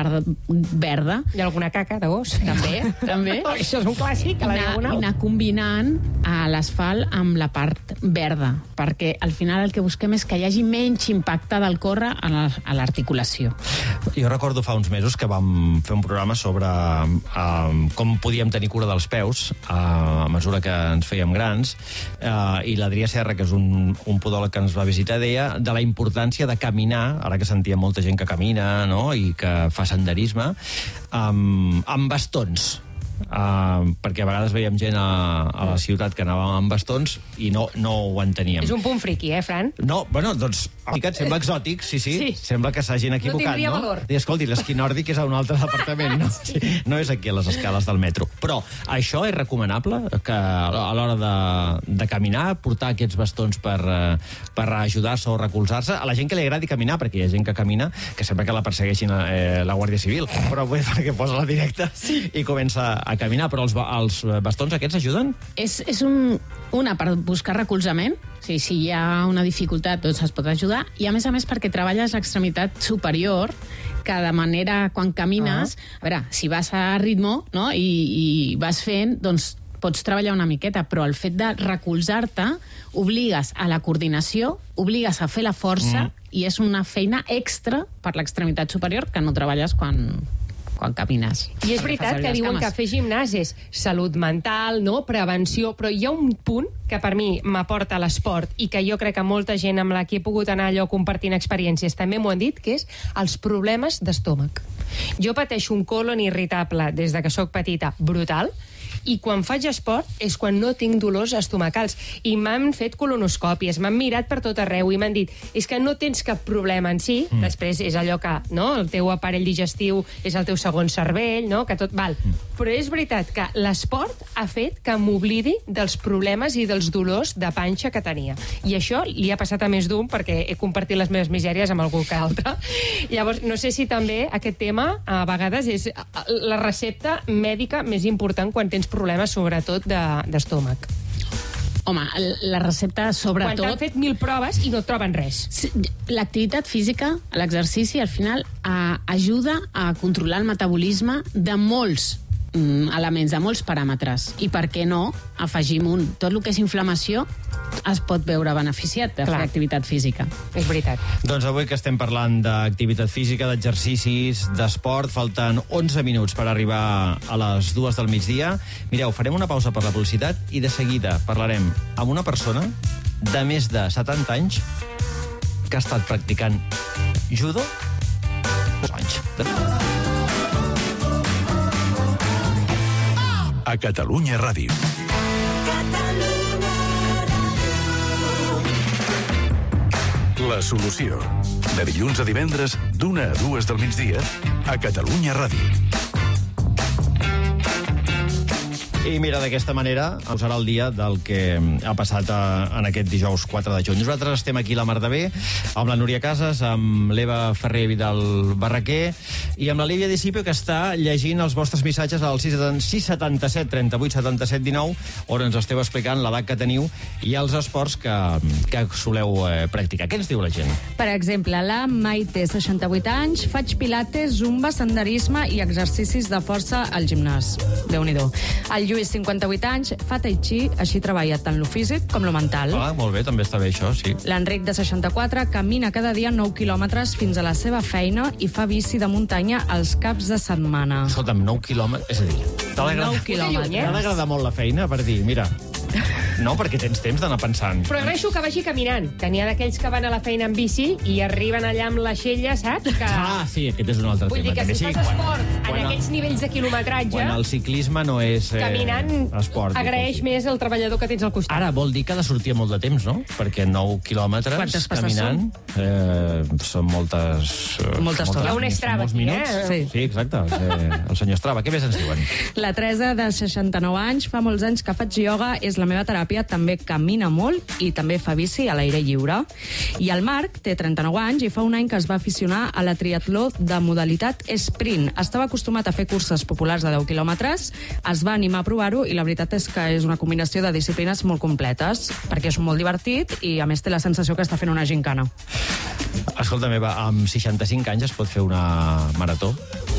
part verda. I alguna caca de gos, també. També. Això és un clàssic, a la diagonal. I anar combinant l'asfalt amb la part verda, perquè al final el que busquem és que hi hagi menys impacte del córrer a l'articulació. Jo recordo fa uns mesos que vam fer un programa sobre com podíem tenir cura dels peus a mesura que ens fèiem grans, i l'Adrià Serra, que és un podòleg que ens va visitar, deia de la importància de caminar, ara que sentia molta gent que camina, no?, i que fa senderisme, amb bastons. Perquè a vegades veiem gent a la ciutat que anava amb bastons i no ho enteníem. És un punt friqui, Fran? No, bueno, doncs, sembla exòtic, sí. Sembla que s'hagin equivocat, no tindria valor. I escolti, l'esquí nòrdic és a un altre departament, no? Sí. No és aquí a les escales del metro. Però això és recomanable, que a l'hora de caminar, portar aquests bastons per ajudar-se o recolzar-se. A la gent que li agradi caminar, perquè hi ha gent que camina, que sembla que la persegueixin la Guàrdia Civil, però bé, perquè posa la directa i comença a caminar. Però els bastons aquests ajuden? És una per buscar recolzament, si hi ha una dificultat doncs es pot ajudar, i a més perquè treballes l'extremitat superior, que de manera, quan camines, a veure, si vas a ritme, no?, i vas fent, doncs pots treballar una miqueta, però el fet de recolzar-te obligues a la coordinació, obligues a fer la força, i és una feina extra per l'extremitat superior que no treballes quan camines. I és veritat que diuen que fer gimnàs és salut mental, no?, prevenció, però hi ha un punt que per mi m'aporta l'esport i que jo crec que molta gent amb la que he pogut anar allò compartint experiències també m'ho han dit, que és els problemes d'estómac. Jo pateixo un colon irritable des de que sóc petita, brutal, i quan faig esport és quan no tinc dolors estomacals. I m'han fet colonoscòpies, m'han mirat per tot arreu i m'han dit, és que no tens cap problema en si, després és allò que, no?, el teu aparell digestiu és el teu segon cervell, no?, que tot val. Però és veritat que l'esport ha fet que m'oblidi dels problemes i dels dolors de panxa que tenia. I això li ha passat a més d'un, perquè he compartit les meves misèries amb algú que altre. Llavors, no sé si també aquest tema, a vegades, és la recepta mèdica més important quan tens problemes, sobretot, d'estómac. Home, la recepta, sobretot... Quan t'han fet 1000 proves i no troben res. L'activitat física, l'exercici, al final, ajuda a controlar el metabolisme de molts elements, de molts paràmetres. I per què no afegim un? Tot el que és inflamació es pot veure beneficiat de fer activitat física. És veritat. Doncs avui que estem parlant d'activitat física, d'exercicis, d'esport, falten 11 minuts per arribar a les 2 del migdia. Mireu, farem una pausa per la publicitat i de seguida parlarem amb una persona de més de 70 anys que ha estat practicant judo 2 anys. A Catalunya Ràdio. La solució. De dilluns a divendres, d'1 a 2 del migdia, a Catalunya Ràdio. I mira, d'aquesta manera us serà el dia del que ha passat en aquest dijous 4 de juny. Nosaltres estem aquí a la Mar de Bé, amb la Núria Casas, amb l'Eva Ferrer Vidal Barraquer i amb la Lídia Discipio, que està llegint els vostres missatges al 677 38 77 19, on ens esteu explicant l'edat que teniu i els esports que soleu practicar. Què ens diu la gent? Per exemple, la Maite, 68 anys, faig pilates, zumba, senderisme i exercicis de força al gimnàs. Déu-n'hi-do. El Lluís, 58 anys, fa tai chi, així treballa tant lo físic com lo mental. Ah, molt bé, també està bé això, sí. L'Enric, de 64, camina cada dia 9 quilòmetres fins a la seva feina i fa bici de muntanya els caps de setmana. Escolta'm, 9 quilòmetres, és a dir, t'ha d'agradar molt la feina per dir, mira... No, perquè tens temps d'anar pensant. Però agraeixo que vagi caminant. Tenia d'aquells que van a la feina en bici i arriben allà amb la xella, saps? Que... Ah, sí, aquest és un altre Vull tema. Vull dir que si fas esport en aquests nivells de quilometratge... Quan el ciclisme no és caminant, esport. Agraeix més el treballador que tens al costat. Ara, vol dir que ha de sortir molt de temps, no? Perquè 9 quilòmetres caminant són moltes estones. Hi ha un Strava aquí, Sí, exacte. El senyor Strava. Què més ens diuen? La Teresa, de 69 anys, fa molts anys que faig ioga, és la meva teràpia, també camina molt i també fa bici a l'aire lliure. I el Marc té 39 anys i fa un any que es va aficionar a la triatló de modalitat sprint. Estava acostumat a fer curses populars de 10 quilòmetres, es va animar a provar-ho i la veritat és que és una combinació de disciplines molt completes, perquè és molt divertit i a més té la sensació que està fent una gincana. Escolta, meva, amb 65 anys es pot fer una marató?